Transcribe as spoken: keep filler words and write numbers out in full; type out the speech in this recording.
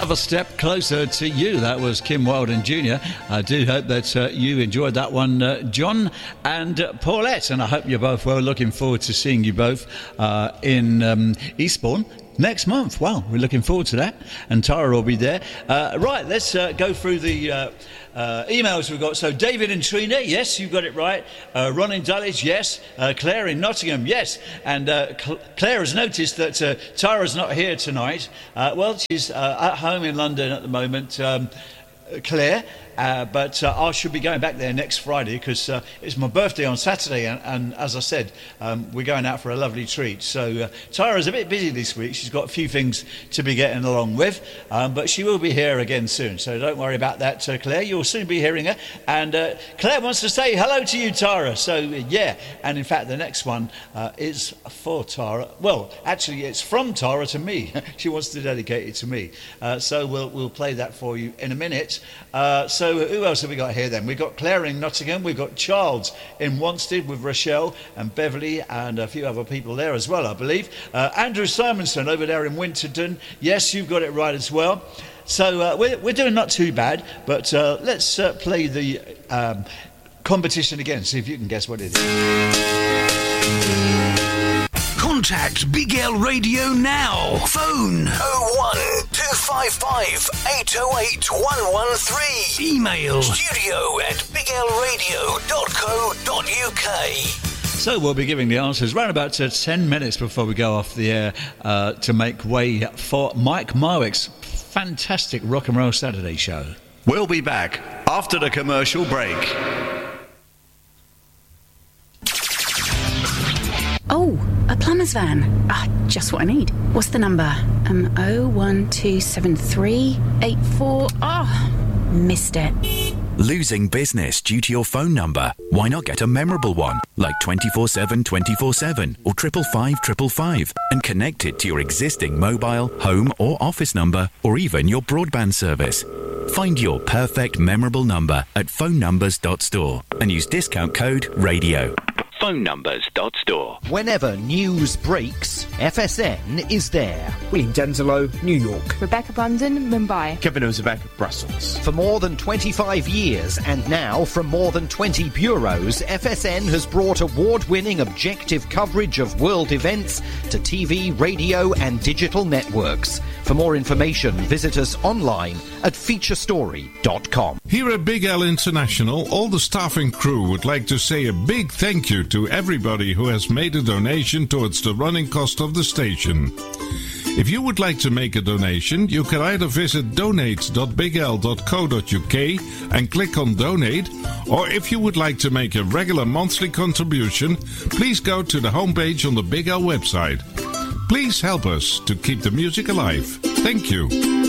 Another step closer to you. That was Kim Wilde Junior I do hope that uh, you enjoyed that one, uh, John and uh, Paulette, and I hope you're both well. Looking forward to seeing you both uh, in um, Eastbourne next month. Wow, we're looking forward to that, and Tara will be there. Uh, right, let's uh, go through the uh, uh, emails we've got. So David and Trina, yes, you got it right. Uh, Ron in Dulwich, yes. Uh, Claire in Nottingham, yes. And uh, Cl- Claire has noticed that uh, Tara's not here tonight. Uh, well, she's uh, at home in London at the moment, um, Claire. Uh, but uh, I should be going back there next Friday because uh, it's my birthday on Saturday, and, and as I said, um, we're going out for a lovely treat. So uh, Tyra's a bit busy this week. She's got a few things to be getting along with, um, but she will be here again soon. So don't worry about that, uh, Claire. You'll soon be hearing her. And uh, Claire wants to say hello to you, Tyra. So uh, yeah, and in fact, the next one uh, is for Tyra. Well, actually, it's from Tyra to me. She wants to dedicate it to me. Uh, so we'll we'll play that for you in a minute. Uh, so So who else have we got here then? We've got Claire in Nottingham, we've got Charles in Wanstead with Rochelle and Beverly and a few other people there as well, I believe. Uh, Andrew Simonson over there in Winterton. Yes, you've got it right as well. So uh, we're, we're doing not too bad, but uh, let's uh, play the um, competition again, see if you can guess what it is. Contact Big L Radio now. Phone oh one two five five eight oh eight one one three. Email studio at big l radio dot co dot uk. So we'll be giving the answers around about uh, ten minutes before we go off the air uh, to make way for Mike Marwick's fantastic Rock and Roll Saturday show. We'll be back after the commercial break. Oh, a plumber's van. Ah, just what I need. What's the number? Um, oh one two seven three eight four. Ah, oh, missed it. Losing business due to your phone number? Why not get a memorable one, like twenty-four seven twenty-four seven or triple five triple five, and connect it to your existing mobile, home or office number, or even your broadband service. Find your perfect memorable number at phone numbers dot store and use discount code RADIO. phone numbers dot store. Whenever news breaks, F S N is there. William Denzelo, New York. Rebecca Brandon, Mumbai. Kevin Ozebek, Brussels. For more than twenty-five years, and now from more than twenty bureaus, F S N has brought award-winning objective coverage of world events to T V, radio and digital networks. For more information, visit us online at feature story dot com. Here at Big L International, all the staff and crew would like to say a big thank you to everybody who has made a donation towards the running cost of the station. If you would like to make a donation, you can either visit donate dot big l dot co dot uk and click on donate, or if you would like to make a regular monthly contribution, please go to the homepage on the Big L website. Please help us to keep the music alive. Thank you.